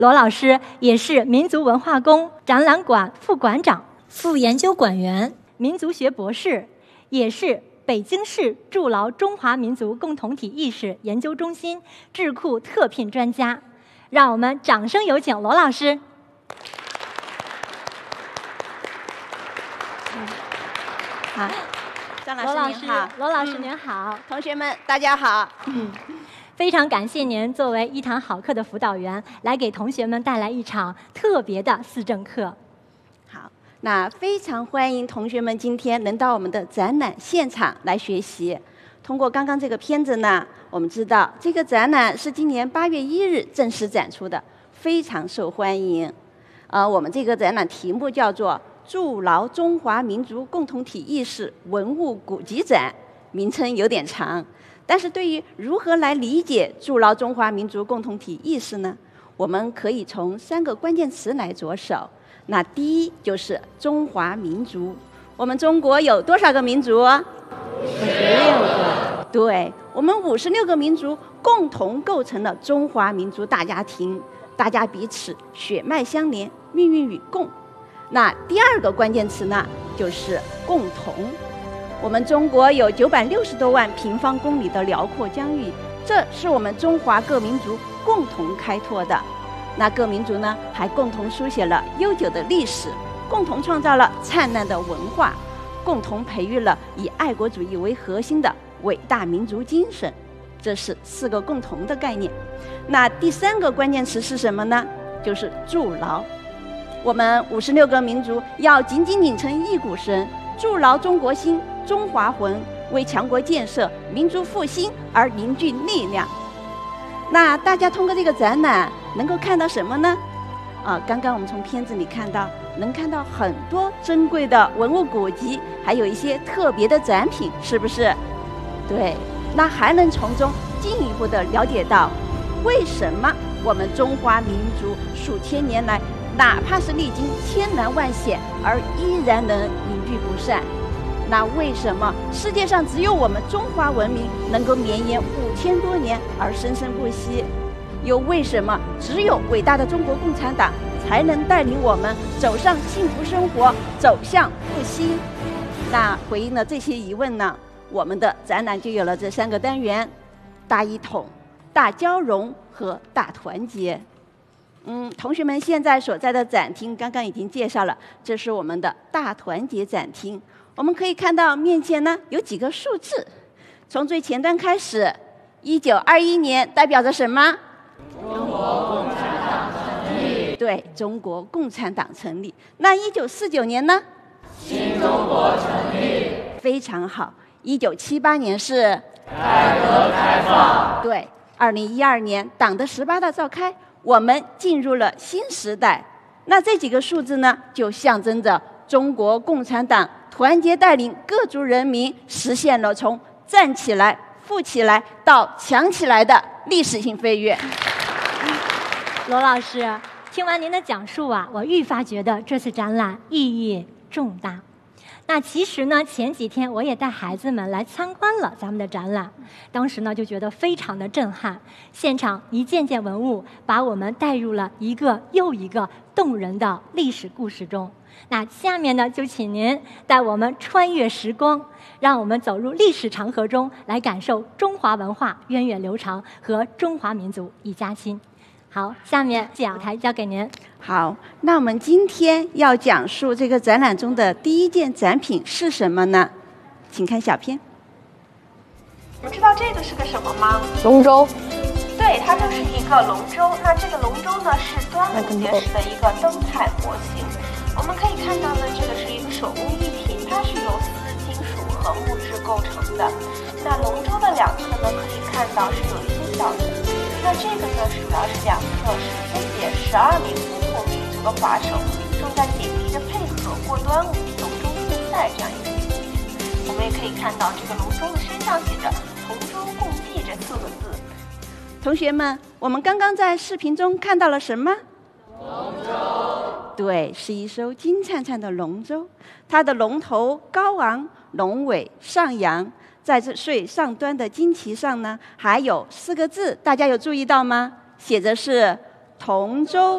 罗老师也是民族文化宫展览馆副馆长、 副研究馆员、 民族学博士，也是北京市筑牢中华民族共同体意识研究中心智库特聘专家。让我们掌声有请罗老师。 好，张老师您好， 罗老师您好， 同学们大家好。 非常感谢您作为一堂好课的辅导员，来给同学们带来一场特别的思政课。 好，那非常欢迎同学们今天能到我们的展览现场来学习。通过刚刚这个片子呢，我们知道这个展览是今年8月1日正式展出的，非常受欢迎。我们这个展览题目叫做“筑牢中华民族共同体意识文物古籍展”，名称有点长。但是对于如何来理解筑牢中华民族共同体意识呢？我们可以从3个关键词来着手。那第一就是中华民族。我们中国有多少个民族？56个。对，我们56个民族共同构成了中华民族大家庭，大家彼此血脉相连，命运与共。那第2个关键词呢，就是共同。我们中国有960多万平方公里的辽阔疆域，这是我们中华各民族共同开拓的。那各民族呢，还共同书写了悠久的历史，共同创造了灿烂的文化，共同培育了以爱国主义为核心的伟大民族精神。这是4个共同的概念。那第3个关键词是什么呢？就是筑牢。我们56个民族要紧紧拧成一股绳，筑牢中国心、中华魂，为强国建设、民族复兴而凝聚力量。那大家通过这个展览能够看到什么呢？刚刚我们从片子里能看到很多珍贵的文物古籍，还有一些特别的展品，是不是？对，那还能从中进一步的了解到，为什么我们中华民族数千年来，哪怕是历经千难万险，而依然能凝聚不散。那为什么世界上只有我们中华文明能够绵延5000多年而生生不息？又为什么只有伟大的中国共产党才能带领我们走上幸福生活，走向复兴？那回应了这些疑问呢，我们的展览就有了这3个单元：大一统、大交融和大团结。同学们现在所在的展厅刚刚已经介绍了，这是我们的大团结展厅。我们可以看到面前呢有几个数字，从最前端开始，1921年代表着什么？中国共产党成立。对，中国共产党成立。那1949年呢？新中国成立。非常好。1978年是改革开放。对，2012年党的18大召开，我们进入了新时代。那这几个数字呢，就象征着中国共产党团结带领各族人民实现了从站起来、富起来到强起来的历史性飞跃。 罗老师，听完您的讲述我愈发觉得这次展览意义重大。那其实呢，前几天我也带孩子们来参观了咱们的展览，当时呢就觉得非常的震撼，现场一件件文物把我们带入了一个又一个动人的历史故事中。那下面呢，就请您带我们穿越时光，让我们走入历史长河中，来感受中华文化源远流长和中华民族一家亲。好，下面讲台交给您。 好，那我们今天要讲述这个展览中的第1件展品是什么呢？请看小片。 你们知道这个是个什么吗？ 龙舟。 对，它就是一个龙舟。那这个龙舟呢，是端午节时的一个灯彩模型。我们可以看到呢，这个是一个手工艺品，它是由丝、金属和木质构成的。那龙舟的2侧呢，可以看到是有一些小鱼。那这个呢，主要是2侧是分别12名不同民族的划手正在紧密的配合过端午龙舟竞赛这样一个情景。我们也可以看到这个龙舟的身上写着“同舟共济”这4个字。 同学们，我们刚刚在视频中看到了什么？龙舟。对，是一艘金灿灿的龙舟，它的龙头高昂，龙尾上扬。在这最上端的旌旗上呢，还有4个字，大家有注意到吗？写着是同舟